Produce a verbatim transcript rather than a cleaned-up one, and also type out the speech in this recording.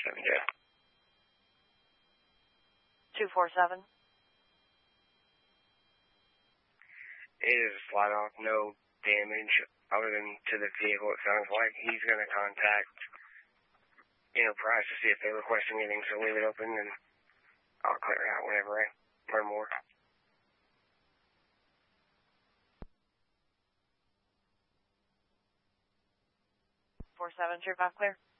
seven, yeah. two four seven. It is flat off, no damage other than to the vehicle, it sounds like. He's going to contact Enterprise to see if they're requesting anything, so leave it open and I'll clear it out whenever I learn more. four seven, true five clear.